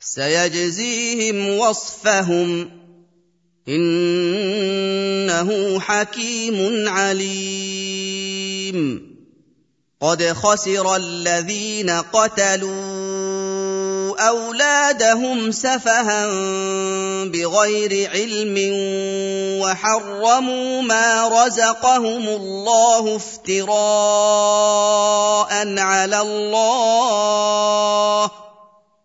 سيجزيهم وصفهم إنه حكيم عليم قد خسر الذين قتلوا أولادهم سفها بغير علم وحرموا ما رزقهم الله افتراء على الله